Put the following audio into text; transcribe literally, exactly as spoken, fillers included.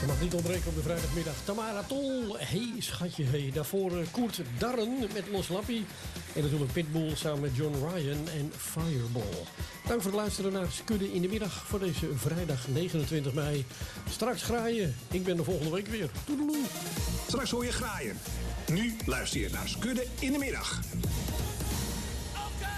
Mag niet ontbreken op de vrijdagmiddag. Tamara Tol, hey schatje, hey. Daarvoor uh, Koert Darren met Los Lappie. En natuurlijk Pitbull samen met John Ryan en Fireball. Dank voor het luisteren naar Skudde in de Middag voor deze vrijdag negenentwintig mei. Straks graaien. Ik ben er volgende week weer. Toedeloe. Straks hoor je graaien. Nu luister je naar Skudde in de Middag.